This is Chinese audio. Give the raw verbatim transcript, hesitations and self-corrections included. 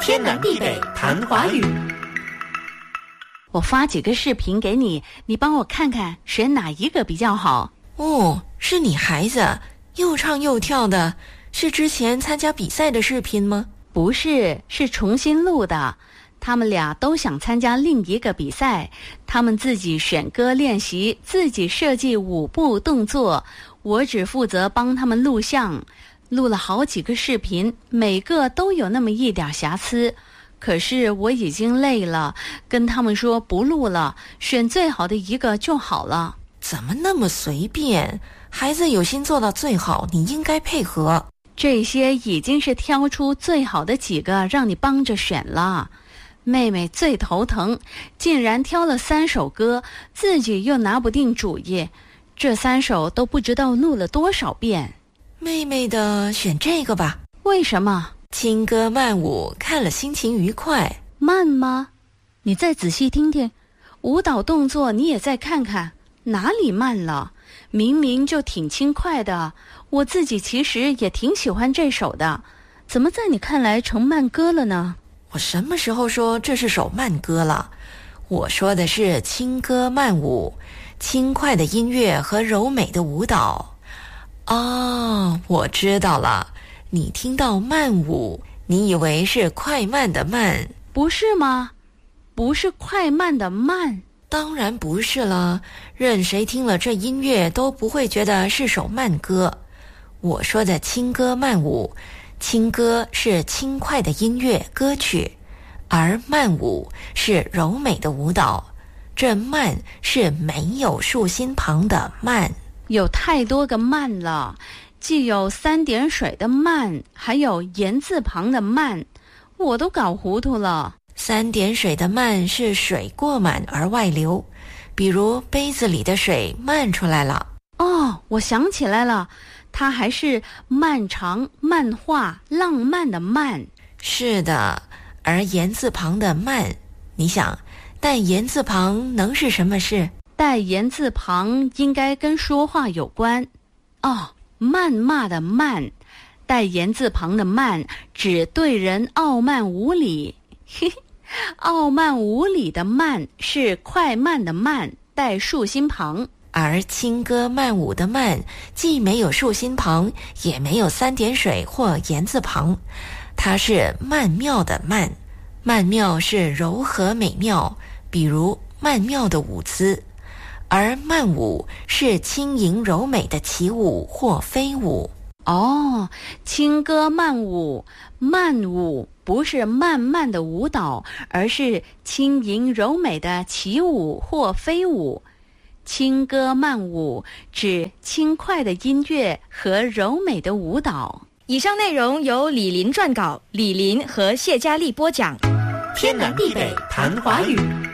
天南地北谈华语。 我发几个视频给你，你帮我看看选哪一个比较好。 哦，是你孩子又唱又跳的，是之前参加比赛的视频吗？ 不是，是重新录的。他们俩都想参加另一个比赛，他们自己选歌练习，自己设计舞步动作，我只负责帮他们录像。录了好几个视频，每个都有那么一点瑕疵，可是我已经累了，跟他们说不录了，选最好的一个就好了。 怎么那么随便？孩子有心做到最好，你应该配合。 这些已经是挑出最好的几个让你帮着选了。妹妹最头疼，竟然挑了三首歌，自己又拿不定主意，这三首都不知道录了多少遍。 妹妹的选这个吧。 为什么？ 轻歌曼舞，看了心情愉快。 慢吗？你再仔细听听，舞蹈动作你也再看看，哪里慢了？明明就挺轻快的，我自己其实也挺喜欢这首的，怎么在你看来成慢歌了呢？ 我什么时候说这是首慢歌了？我说的是轻歌曼舞，轻快的音乐和柔美的舞蹈。哦，我知道了，你听到慢舞，你以为是快慢的慢。 不是吗？不是快慢的慢。 当然不是了，任谁听了这音乐都不会觉得是首慢歌。我说的轻歌曼舞，轻歌是轻快的音乐歌曲，而慢舞是柔美的舞蹈。这慢是没有竖心旁的慢。 有太多个慢了，既有三点水的慢，还有言字旁的慢，我都搞糊涂了。 三点水的慢是水过满而外流，比如杯子里的水漫出来了。 哦，我想起来了，它还是漫长、漫画、浪漫的漫。 是的，而言字旁的慢，你想带言字旁能是什么事？ 带言字旁应该跟说话有关。哦，谩骂的谩，带言字旁的慢指对人傲慢无礼。嘿嘿，傲慢无礼的慢是快慢的慢，带竖心旁。 而轻歌曼舞的曼既没有竖心旁，也没有三点水或言字旁，它是曼妙的曼。曼妙是柔和美妙，比如曼妙的舞姿。而曼舞是轻盈柔美的起舞或飞舞。 哦，轻歌曼舞，曼舞不是慢慢的舞蹈，而是轻盈柔美的起舞或飞舞。轻歌曼舞指轻快的音乐和柔美的舞蹈。 以上内容由李林撰稿，李林和谢佳丽播讲。 天南地北谈华语。